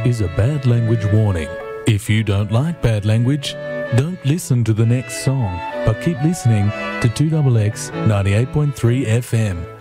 is a bad language warning. If you don't like bad language, don't listen to the next song, but keep listening to 2XX 98.3 FM.